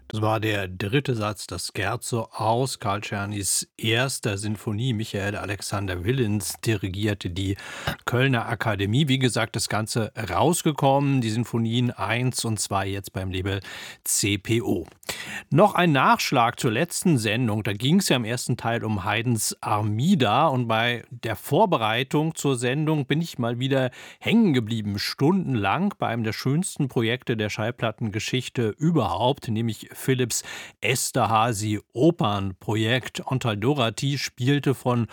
Das war der dritte Satz, das Scherzo aus Karl Czernys erster Sinfonie. Michael Alexander Willens dirigierte die Kölner Akademie. Wie gesagt, das Ganze rausgekommen, die Sinfonien 1 und 2 jetzt beim Label CPO. Noch ein Nachschlag zur letzten Sendung. Da ging es ja im ersten Teil um Haydns Armida. Und bei der Vorbereitung zur Sendung bin ich mal wieder hängen geblieben, stundenlang bei einem der schönsten Projekte der Schallplattengeschichte überhaupt, nämlich Philips Esterházy Opernprojekt. Ontal Dorati spielte von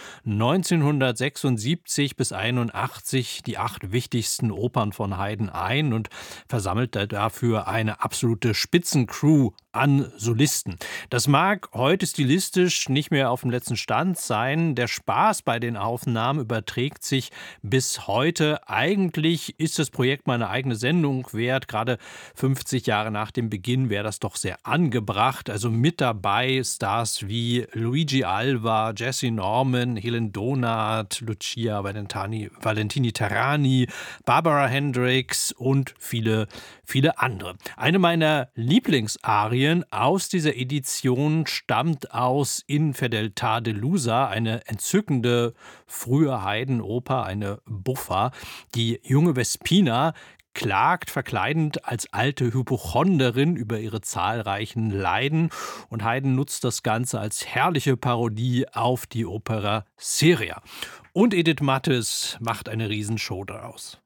1976 bis 81 die 8 wichtigsten Opern von Haydn ein und versammelte dafür eine absolute Spitzencrew an Solisten. Das mag heute stilistisch nicht mehr auf dem letzten Stand sein. Der Spaß bei den Aufnahmen überträgt sich bis heute. Eigentlich ist das Projekt mal eine eigene Sendung wert. Gerade 50 Jahre nach dem Beginn wäre das doch sehr angebracht. Also mit dabei Stars wie Luigi Alva, Jessye Norman, Helen Donath, Lucia Valentini Terrani, Barbara Hendricks und viele andere. Eine meiner Lieblingsarien aus dieser Edition stammt aus In Fedeltà delusa, eine entzückende frühe Haydn-Oper, eine Buffa. Die junge Vespina klagt verkleidend als alte Hypochonderin über ihre zahlreichen Leiden und Haydn nutzt das Ganze als herrliche Parodie auf die Opera Seria. Und Edith Mathis macht eine Riesenshow daraus.